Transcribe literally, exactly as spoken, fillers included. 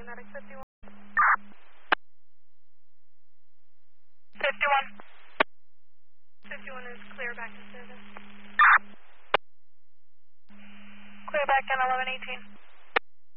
Medic fifty-one. fifty-one. fifty-one is clear back to service. Clear back in eleven eighteen.